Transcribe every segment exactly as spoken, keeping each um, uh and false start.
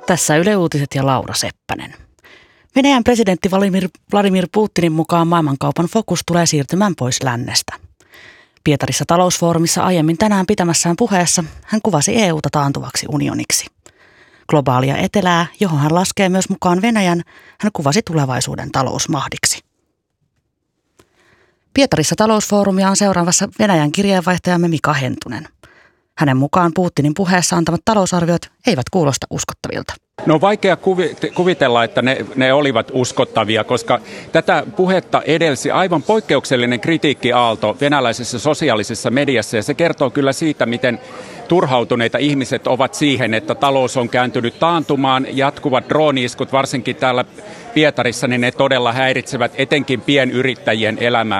Tässä Yle Uutiset ja Laura Seppänen. Venäjän presidentti Vladimir, Vladimir Putinin mukaan maailmankaupan fokus tulee siirtymään pois lännestä. Pietarissa talousfoorumissa aiemmin tänään pitämässään puheessa hän kuvasi E U:ta taantuvaksi unioniksi. Globaalia etelää, johon hän laskee myös mukaan Venäjän, hän kuvasi tulevaisuuden talousmahdiksi. Pietarissa talousfoorumia on seuraavassa Venäjän kirjeenvaihtajamme Mika Hentunen. Hänen mukaan Putinin puheessa antamat talousarviot eivät kuulosta uskottavilta. No on vaikea kuvitella, että ne, ne olivat uskottavia, koska tätä puhetta edelsi aivan poikkeuksellinen kritiikkiaalto venäläisessä sosiaalisessa mediassa. Ja se kertoo kyllä siitä, miten turhautuneita ihmiset ovat siihen, että talous on kääntynyt taantumaan. Jatkuvat drooni-iskut, varsinkin täällä Pietarissa, niin ne todella häiritsevät etenkin pienyrittäjien elämää.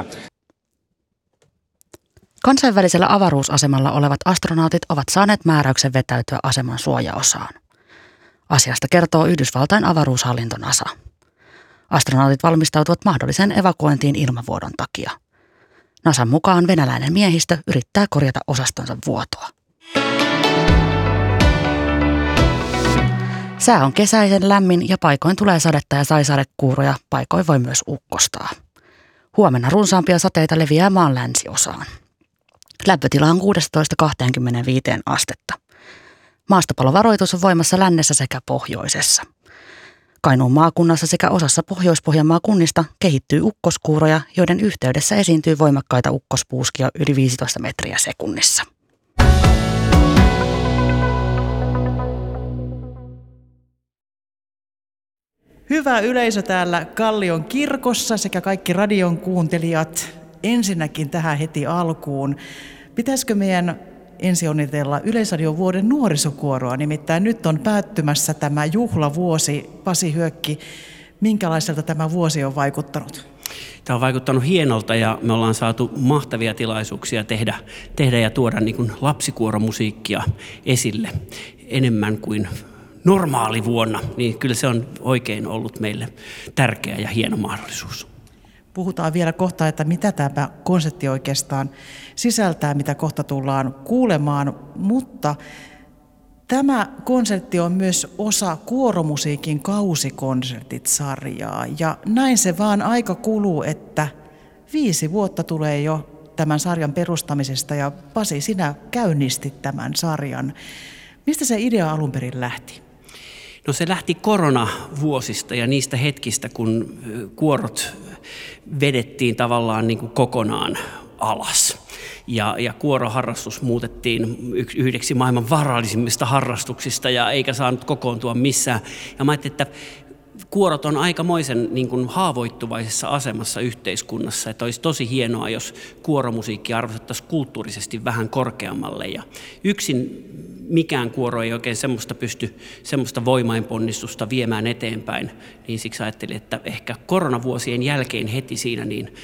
Kansainvälisellä avaruusasemalla olevat astronautit ovat saaneet määräyksen vetäytyä aseman suojaosaan. Asiasta kertoo Yhdysvaltain avaruushallinto NASA. Astronautit valmistautuvat mahdolliseen evakuointiin ilmavuodon takia. NASAn mukaan venäläinen miehistö yrittää korjata osastonsa vuotoa. Sää on kesäisen lämmin ja paikoin tulee sadetta ja saisadekuuroja, paikoin voi myös ukkostaa. Huomenna runsaampia sateita leviää maan länsiosaan. Lämpötila on kuusitoista kaksikymmentäviisi astetta. Maastopalovaroitus on voimassa lännessä sekä pohjoisessa. Kainuun maakunnassa sekä osassa Pohjois-Pohjanmaa kunnista kehittyy ukkoskuuroja, joiden yhteydessä esiintyy voimakkaita ukkospuuskia yli viisitoista metriä sekunnissa. Hyvä yleisö täällä Kallion kirkossa sekä kaikki radion kuuntelijat. Ensinnäkin tähän heti alkuun. Pitäisikö meidän ensi onnitella Yleisradion vuoden nuorisokuoroa? Nimittäin nyt on päättymässä tämä juhlavuosi. Pasi Hyökki, minkälaiselta tämä vuosi on vaikuttanut? Tämä on vaikuttanut hienolta ja me ollaan saatu mahtavia tilaisuuksia tehdä, tehdä ja tuoda niin kuin lapsikuoromusiikkia esille enemmän kuin normaali vuonna. Niin kyllä se on oikein ollut meille tärkeä ja hieno mahdollisuus. Puhutaan vielä kohta, että mitä tämä konsertti oikeastaan sisältää, mitä kohta tullaan kuulemaan, mutta tämä konsertti on myös osa Kuoromusiikin kausikonsertit-sarjaa ja näin se vaan aika kuluu, että viisi vuotta tulee jo tämän sarjan perustamisesta ja Pasi, sinä käynnistit tämän sarjan. Mistä se idea alun perin lähti? No se lähti koronavuosista ja niistä hetkistä, kun kuorot vedettiin tavallaan niin kuin kokonaan alas. Ja, ja kuoroharrastus muutettiin yhdeksi maailman vaarallisimmista harrastuksista ja eikä saanut kokoontua missään. Ja mä ajattelin, että kuorot on aikamoisen niin kuin haavoittuvaisessa asemassa yhteiskunnassa, että olisi tosi hienoa, jos kuoromusiikki arvostettaisiin kulttuurisesti vähän korkeammalle. Ja yksin mikään kuoro ei oikein semmoista pysty semmoista voimainponnistusta viemään eteenpäin, niin siksi ajattelin, että ehkä koronavuosien jälkeen heti siinä niin